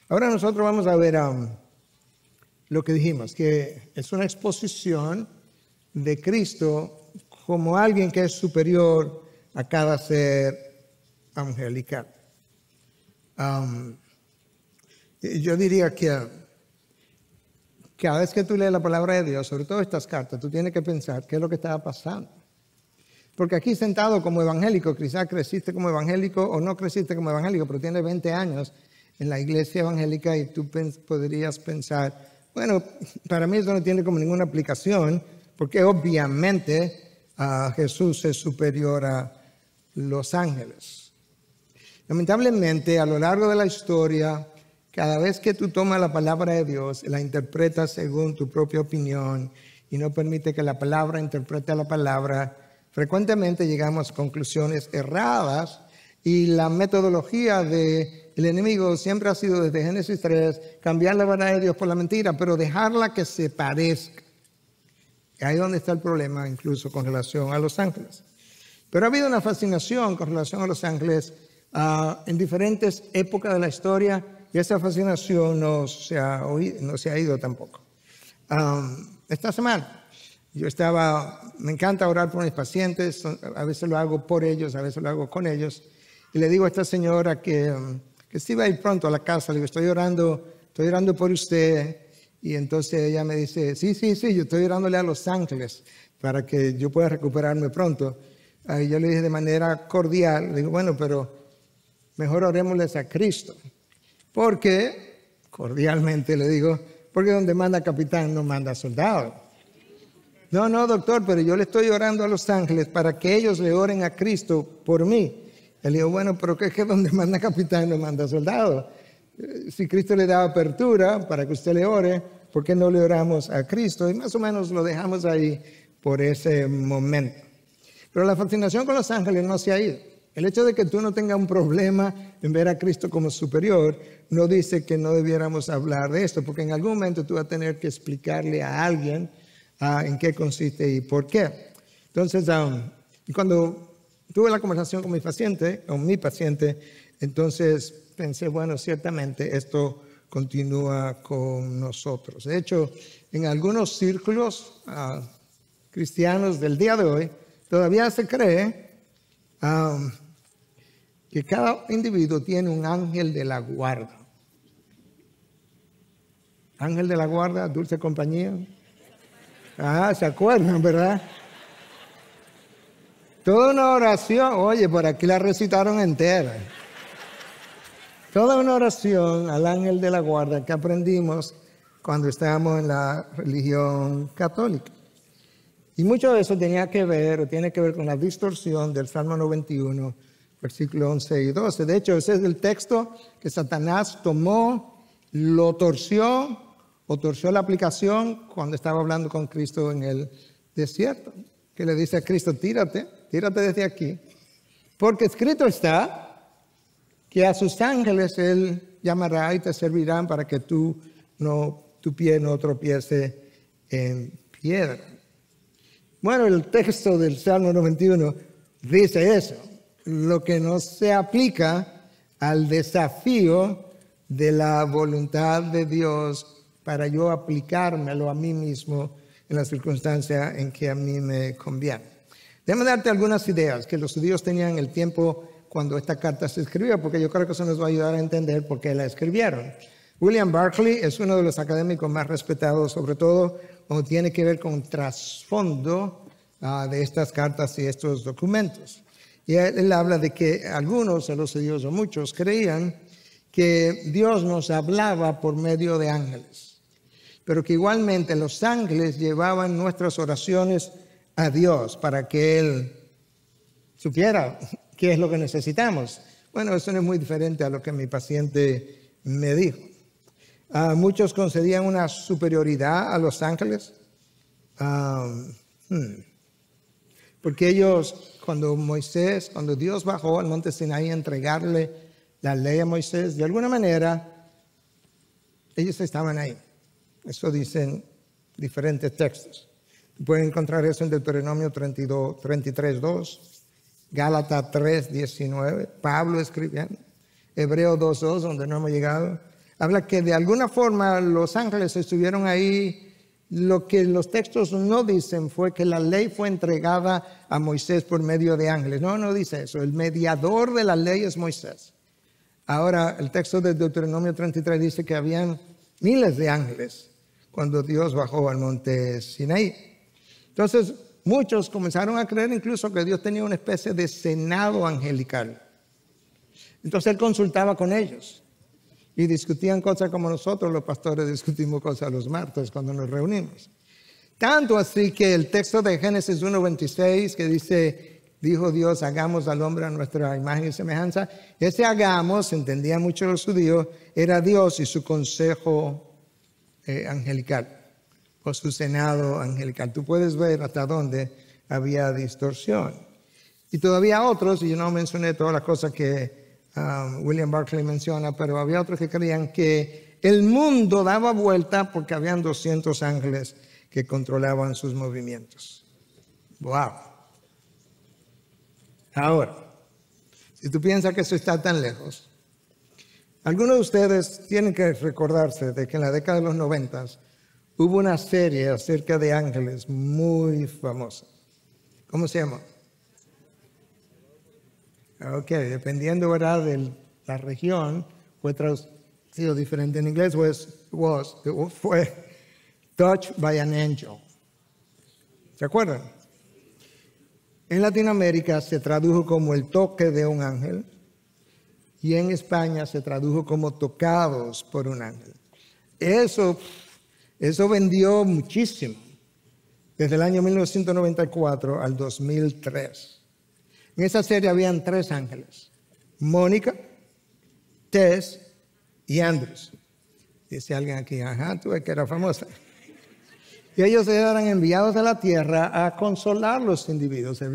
Ahora nosotros vamos a ver lo que dijimos, que es una exposición de Cristo como alguien que es superior a cada ser angelical. Yo diría que cada vez que tú lees la palabra de Dios, sobre todo estas cartas, tú tienes que pensar qué es lo que estaba pasando. Porque aquí sentado como evangélico, quizás creciste como evangélico o no creciste como evangélico, pero tienes 20 años en la iglesia evangélica y tú podrías pensar, bueno, para mí eso no tiene como ninguna aplicación, porque obviamente Jesús es superior a los ángeles. Lamentablemente, a lo largo de la historia, cada vez que tú tomas la palabra de Dios, la interpretas según tu propia opinión y no permite que la palabra interprete a la palabra, frecuentemente llegamos a conclusiones erradas y la metodología del enemigo siempre ha sido desde Génesis 3 cambiar la verdad de Dios por la mentira, pero dejarla que se parezca. Ahí es donde está el problema, incluso con relación a los ángeles. Pero ha habido una fascinación con relación a los ángeles en diferentes épocas de la historia y esa fascinación no se ha ido tampoco. Esta semana me encanta orar por mis pacientes, a veces lo hago por ellos, a veces lo hago con ellos, y le digo a esta señora que se iba a ir pronto a la casa, le digo, estoy orando por usted, y entonces ella me dice, sí, yo estoy orándole a los ángeles para que yo pueda recuperarme pronto. Y yo le dije de manera cordial, le digo, bueno, pero mejor orémosles a Cristo, porque, cordialmente le digo, porque donde manda capitán no manda soldado. No, doctor, pero yo le estoy orando a los ángeles para que ellos le oren a Cristo por mí. Él dijo, bueno, pero que es que donde manda capitán no manda soldado. Si Cristo le da apertura para que usted le ore, ¿por qué no le oramos a Cristo? Y más o menos lo dejamos ahí por ese momento. Pero la fascinación con los ángeles no se ha ido. El hecho de que tú no tengas un problema en ver a Cristo como superior no dice que no debiéramos hablar de esto, porque en algún momento tú vas a tener que explicarle a alguien en qué consiste y por qué. Entonces, cuando tuve la conversación con mi paciente, entonces pensé, bueno, ciertamente esto continúa con nosotros. De hecho, en algunos círculos cristianos del día de hoy, todavía se cree que cada individuo tiene un ángel de la guarda. Ángel de la guarda, dulce compañía. ¿Se acuerdan, verdad? Toda una oración, oye, por aquí la recitaron entera. Toda una oración al ángel de la guarda que aprendimos cuando estábamos en la religión católica. Y mucho de eso tiene que ver con la distorsión del Salmo 91, versículos 11 y 12. De hecho, ese es el texto que Satanás tomó, lo torció la aplicación cuando estaba hablando con Cristo en el desierto, que le dice a Cristo, tírate desde aquí, porque escrito está que a sus ángeles Él llamará y te servirán para que tu pie no tropiece en piedra. Bueno, el texto del Salmo 91 dice eso, lo que no se aplica al desafío de la voluntad de Dios para yo aplicármelo a mí mismo en la circunstancia en que a mí me conviene. Déjame darte algunas ideas que los judíos tenían en el tiempo cuando esta carta se escribió, porque yo creo que eso nos va a ayudar a entender por qué la escribieron. William Barclay es uno de los académicos más respetados, sobre todo cuando tiene que ver con el trasfondo de estas cartas y estos documentos. Y él habla de que algunos de los judíos, o muchos, creían que Dios nos hablaba por medio de ángeles, pero que igualmente los ángeles llevaban nuestras oraciones a Dios para que Él supiera qué es lo que necesitamos. Bueno, eso no es muy diferente a lo que mi paciente me dijo. Muchos concedían una superioridad a los ángeles, porque ellos, cuando Dios bajó al monte Sinaí a entregarle la ley a Moisés, de alguna manera, ellos estaban ahí. Eso dicen diferentes textos. Pueden encontrar eso en Deuteronomio 33:2, Gálatas 3:19, Pablo escribiendo, Hebreo 2:2, donde no hemos llegado, Habla que de alguna forma los ángeles estuvieron ahí. Lo que los textos no dicen fue que la ley fue entregada a Moisés por medio de ángeles. No, no dice eso. El mediador de la ley es Moisés. Ahora, el texto de Deuteronomio 33 dice que habían miles de ángeles cuando Dios bajó al monte Sinaí. Entonces, muchos comenzaron a creer incluso que Dios tenía una especie de senado angelical. Entonces, él consultaba con ellos. Y discutían cosas como nosotros los pastores discutimos cosas los martes cuando nos reunimos. Tanto así que el texto de Génesis 1:26 que dice, dijo Dios, hagamos al hombre a nuestra imagen y semejanza. Ese hagamos, entendían mucho los judíos, era Dios y su consejo angelical o su senado angelical. Tú puedes ver hasta dónde había distorsión. Y todavía otros, y yo no mencioné todas las cosas que William Barclay menciona, pero había otros que creían que el mundo daba vuelta porque habían 200 ángeles que controlaban sus movimientos. ¡Wow! Ahora, si tú piensas que eso está tan lejos, algunos de ustedes tienen que recordarse de que en la década de los 90 hubo una serie acerca de ángeles muy famosa. ¿Cómo se llama? Ok, dependiendo, ¿verdad?, de la región, fue traducido diferente en inglés, fue Touched by an Angel. ¿Se acuerdan? En Latinoamérica se tradujo como el toque de un ángel y en España se tradujo como tocados por un ángel. Eso vendió muchísimo, desde el año 1994 al 2003. En esa serie habían 3 ángeles, Mónica, Tess y Andrews. Dice alguien aquí, ajá, tú ves que era famosa. Y ellos eran enviados a la tierra a consolar a los individuos.